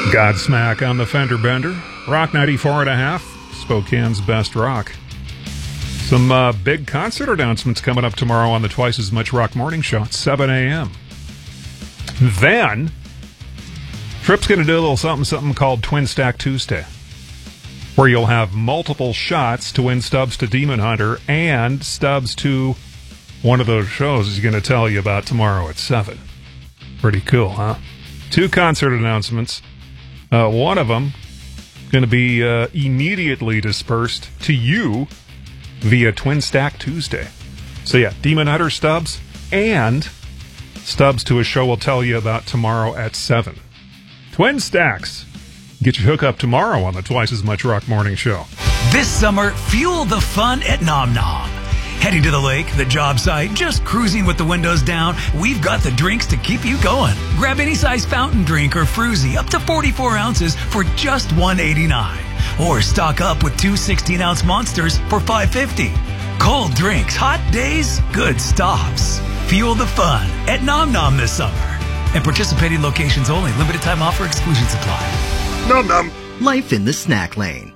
Godsmack on the Fender Bender. Rock 94.5, Spokane's best rock. Some big concert announcements coming up tomorrow on the Twice as Much Rock Morning Show at 7 a.m. Then, Trip's going to do a little something called Twin Stack Tuesday, where you'll have multiple shots to win stubs to Demon Hunter and stubs to one of those shows he's going to tell you about tomorrow at 7. Pretty cool, huh? 2 concert announcements. One of them going to be immediately dispersed to you via Twin Stack Tuesday. So yeah, Demon Hunter stubs and stubs to a show we'll tell you about tomorrow at 7. Twin Stacks. Get your hookup tomorrow on the Twice as Much Rock Morning Show. This summer, fuel the fun at Nom Nom. Heading to the lake, the job site, just cruising with the windows down, we've got the drinks to keep you going. Grab any size fountain drink or fruzy up to 44 ounces for just $1.89. Or stock up with 2 16-ounce monsters for $5.50. Cold drinks, hot days, good stops. Fuel the fun at Nom Nom this summer. And participating locations only. Limited time offer, exclusions apply. Nom Nom. Life in the snack lane.